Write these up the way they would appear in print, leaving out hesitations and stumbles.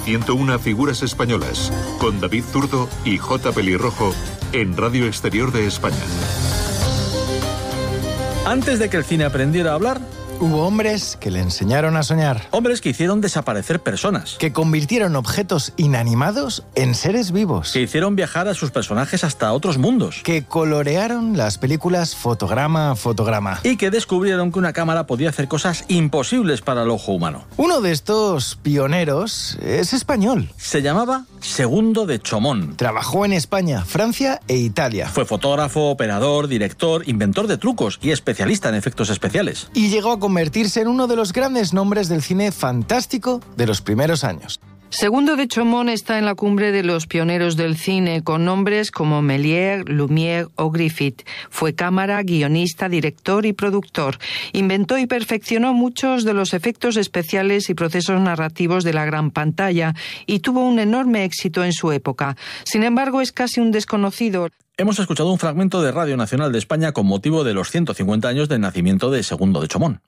101 figuras españolas, con David Zurdo y J. Pelirrojo, en Radio Exterior de España. Antes de que el cine aprendiera a hablar, hubo hombres que le enseñaron a soñar. Hombres que hicieron desaparecer personas. Que convirtieron objetos inanimados en seres vivos. Que hicieron viajar a sus personajes hasta otros mundos. Que colorearon las películas fotograma a fotograma. Y que descubrieron que una cámara podía hacer cosas imposibles para el ojo humano. Uno de estos pioneros es español. Se llamaba Segundo de Chomón. Trabajó en España, Francia e Italia. Fue fotógrafo, operador, director, inventor de trucos y especialista en efectos especiales. Y llegó a convertirse en uno de los grandes nombres del cine fantástico de los primeros años. Segundo de Chomón está en la cumbre de los pioneros del cine, con nombres como Méliès, Lumière o Griffith. Fue cámara, guionista, director y productor. Inventó y perfeccionó muchos de los efectos especiales y procesos narrativos de la gran pantalla y tuvo un enorme éxito en su época. Sin embargo, es casi un desconocido. Hemos escuchado un fragmento de Radio Nacional de España con motivo de los 150 años del nacimiento de Segundo de Chomón.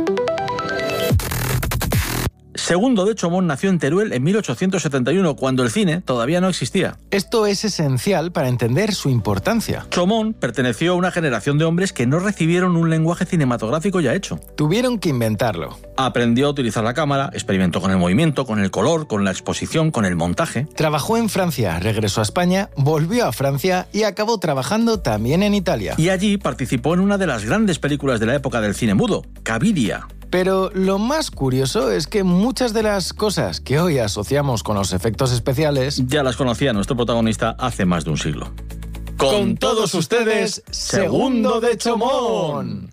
Segundo de Chomón nació en Teruel en 1871, cuando el cine todavía no existía. Esto es esencial para entender su importancia. Chomón perteneció a una generación de hombres que no recibieron un lenguaje cinematográfico ya hecho. Tuvieron que inventarlo. Aprendió a utilizar la cámara, experimentó con el movimiento, con el color, con la exposición, con el montaje. Trabajó en Francia, regresó a España, volvió a Francia y acabó trabajando también en Italia. Y allí participó en una de las grandes películas de la época del cine mudo, Caviria. Pero lo más curioso es que muchas de las cosas que hoy asociamos con los efectos especiales ya las conocía nuestro protagonista hace más de un siglo. Con todos ustedes, Segundo de Chomón.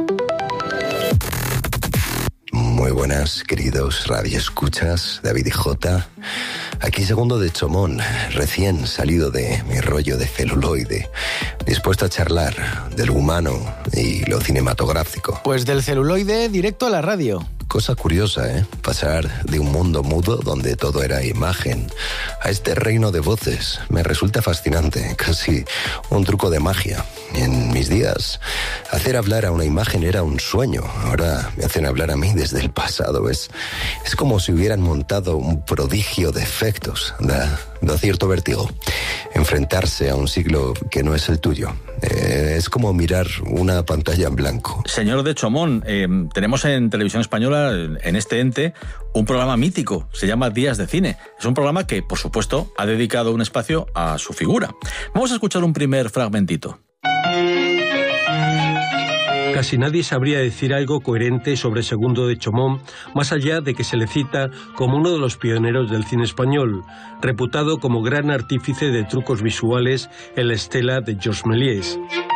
Muy buenas, queridos radioescuchas, David y J. Aquí Segundo de Chomón, recién salido de mi rollo de celuloide, dispuesto a charlar de lo humano y lo cinematográfico. Pues del celuloide directo a la radio. Cosa curiosa, ¿eh? Pasar de un mundo mudo donde todo era imagen a este reino de voces. Me resulta fascinante, casi un truco de magia. En mis días, hacer hablar a una imagen era un sueño. Ahora me hacen hablar a mí desde el pasado. Es como si hubieran montado un prodigio de efectos. Da cierto vértigo enfrentarse a un siglo que no es el tuyo. Es como mirar una pantalla en blanco. Señor de Chomón, tenemos en Televisión Española, en este ente, un programa mítico. Se llama Días de Cine. Es un programa que, por supuesto, ha dedicado un espacio a su figura. Vamos a escuchar un primer fragmentito. Casi nadie sabría decir algo coherente sobre Segundo de Chomón, más allá de que se le cita como uno de los pioneros del cine español, reputado como gran artífice de trucos visuales en la estela de Georges Méliès.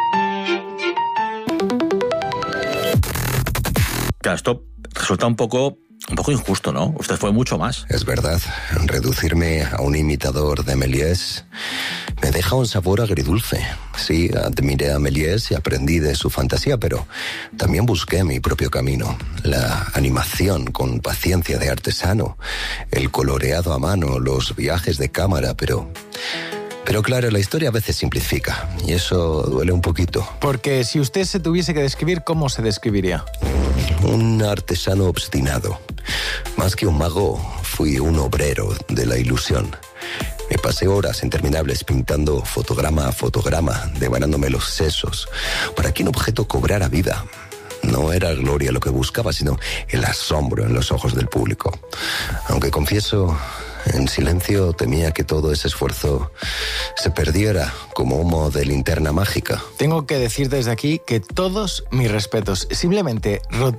Claro, esto resulta un poco injusto, ¿no? Usted fue mucho más. Es verdad, reducirme a un imitador de Méliès me deja un sabor agridulce. Sí, admiré a Méliès y aprendí de su fantasía, pero también busqué mi propio camino. La animación con paciencia de artesano, el coloreado a mano, los viajes de cámara, pero claro, la historia a veces simplifica, y eso duele un poquito. Porque si usted se tuviese que describir, ¿cómo se describiría? Un artesano obstinado. Más que un mago, fui un obrero de la ilusión. Me pasé horas interminables pintando fotograma a fotograma, devanándome los sesos, para que un objeto cobrara vida. No era gloria lo que buscaba, sino el asombro en los ojos del público. Aunque confieso, en silencio temía que todo ese esfuerzo se perdiera como humo de linterna mágica. Tengo que decir desde aquí que todos mis respetos. Simplemente